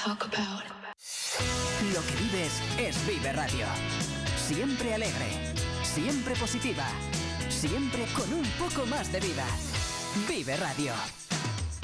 Lo que vives es Vive Radio. Siempre alegre, siempre positiva, siempre con un poco más de vida. Vive Radio.